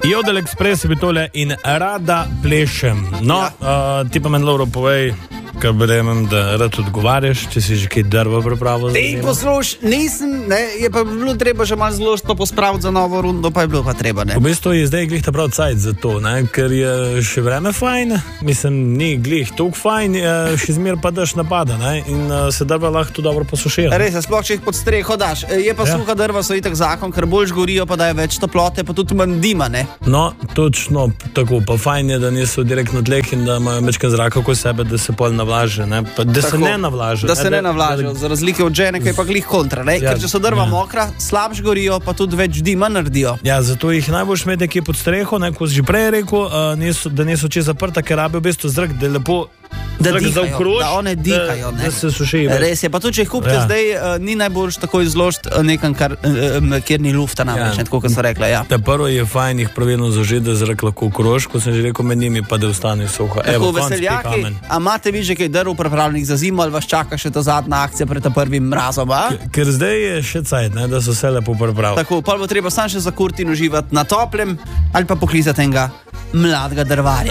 Jodel Express je bil tole in rada plešem. No, ti pa meni, Lovro, povej, ker verjamem, da rad odgovarjaš, če si že kaj drva pripravil. Nisem, ne, je pa bilo treba že malo zložiti pa pospraviti za novo rundo, pa je bilo pa treba, ne. V bistvu je zdaj glih ta prav cajt za to, ne, ker je še vreme fajn, mislim, ni glih toliko fajn, še zmer pa daš napada, ne, in se drva lahko tu dobro posušira. Res, sploh če jih pod streho daš. Je pa suha drva, so itak zakon, ker bolj žgorijo, pa daje več toplote, pa tudi manj dima, ne. No, točno tako, pa fajn je, da niso direktno tleh in da imajo večkrat zraka okoli sebe, da se pol navlaže, ne, pa da tako, se ne navlaže. Da se ne navlaže, za razlike od žene, ki je pa glih kontra, ne, ker če so drva mokra, slab žgorijo, pa tudi več dima naredijo. Ja, zato jih najboljš imeti nekje pod streho, ne, ko si že prej rekel, da niso čez zaprta, ker rabijo v bistvu zrak, da je lepo da dihajo, da one dihajo, da se sušijo. Res je, pa tudi če jih kupite zdaj, ni najboljš takoj zložiti nekam, kjer ni lufta namreč, tako kot so rekla, ja. Ta prvo je fajn jih pravilno zaužiti, da zrak lahko krož, ko sem že rekel med njimi, pa da ostane suha. Tako, veseljaki, a imate vi že kaj drv pripravljenih za zimo, ali vas čaka še ta zadnja akcija pred prvim mrazom, a? Ker zdaj je še cajt, ne, da so se lepo pripravili. Tako, pa bo treba sam še zakurti in uživati na toplem, ali pa poklizati enega mladega drvarja.